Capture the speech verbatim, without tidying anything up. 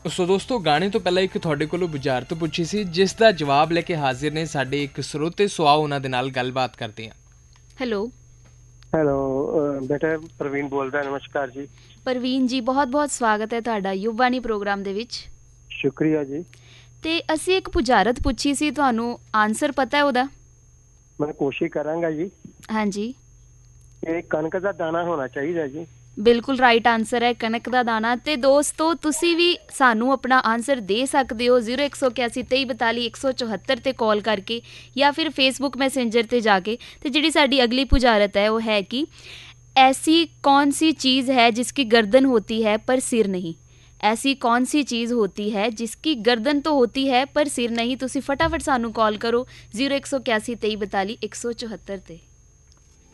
ਸੋ ਦੋਸਤੋ, ਗਾਣੇ ਤੋਂ ਪਹਿਲਾਂ ਇੱਕ ਤੁਹਾਡੇ ਕੋਲੋਂ ਬੁਝਾਰਤ ਪੁੱਛੀ ਸੀ, ਜਿਸ ਦਾ ਜਵਾਬ ਲੈ ਕੇ ਹਾਜ਼ਰ ਨੇ ਸਾਡੇ ਇੱਕ ਸਰੋਤੇ। ਸੋ ਆਓ ਉਹਨਾਂ ਦੇ ਨਾਲ ਗੱਲਬਾਤ ਕਰਦੇ ਹਾਂ। ਹੈਲੋ ਹੈਲੋ ਬੇਟਾ, ਪ੍ਰਵੀਨ ਬੋਲਦਾ। ਨਮਸਕਾਰ ਜੀ। ਪ੍ਰਵੀਨ ਜੀ, ਬਹੁਤ ਬਹੁਤ ਸਵਾਗਤ ਹੈ ਤੁਹਾਡਾ ਯੁਵਵਾਣੀ ਪ੍ਰੋਗਰਾਮ ਦੇ ਵਿੱਚ। ਸ਼ੁਕਰੀਆ ਜੀ। ਤੇ ਅਸੀਂ ਇੱਕ ਬੁਝਾਰਤ ਪੁੱਛੀ ਸੀ, ਤੁਹਾਨੂੰ ਆਨਸਰ ਪਤਾ ਹੈ ਉਹਦਾ? ਮੈਂ ਕੋਸ਼ਿਸ਼ ਕਰਾਂਗਾ ਜੀ। ਹਾਂਜੀ, ਇਹ ਕਣਕ ਦਾ ਦਾਣਾ ਹੋਣਾ ਚਾਹੀਦਾ ਜੀ। ਬਿਲਕੁਲ ਰਾਈਟ ਆਨਸਰ ਹੈ, ਕਣਕ ਦਾ ਦਾਣਾ। ਤੇ ਦੋਸਤੋ, ਤੁਸੀਂ ਵੀ ਸਾਨੂੰ ਆਪਣਾ ਆਨਸਰ ਦੇ ਸਕਦੇ ਹੋ ਜ਼ੀਰੋ ਇੱਕ ਸੌ ਇਕਿਆਸੀ ਤੇਈ ਬਤਾਲੀ ਇੱਕ ਸੌ ਚੁਹੱਤਰ 'ਤੇ ਕਾਲ ਕਰਕੇ, ਜਾਂ ਫਿਰ ਫੇਸਬੁੱਕ ਮੈਸੇਂਜਰ 'ਤੇ ਜਾ ਕੇ। ਤੇ ਜਿਹੜੀ ਸਾਡੀ ਅਗਲੀ ਬੁਝਾਰਤ ਹੈ ਉਹ ਹੈ ਕਿ ऐसी कौन सी चीज़ है जिसकी गर्दन होती है पर सिर नहीं? ऐसी कौन सी चीज़ होती है जिसकी गर्दन तो होती है पर सिर नहीं? तुसी फटाफट सानू कॉल करो जीरो एक सौ इक्यासी तेई बताली एक सौ चौहत्तर ते।